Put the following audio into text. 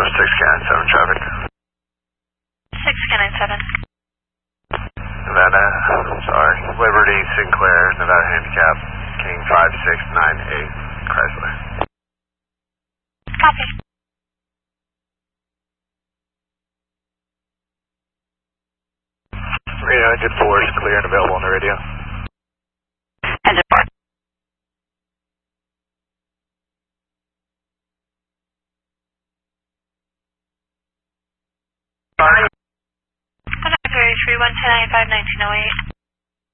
6 Cannon 7 traffic. 6 Cannon 7. Nevada, sorry. Liberty, Sinclair, Nevada Handicap, King 5698, Chrysler. Copy. Radio engine 4 is clear and available on the radio. Engine 4. Contact 331 1095 1908.